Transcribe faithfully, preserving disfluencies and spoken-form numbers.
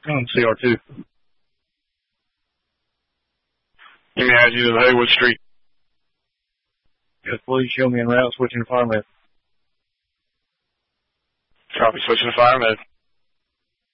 On C R two. You may add you to Haywood Street. Yes, please show me en route, switching to fire med. Copy, switching to fire med.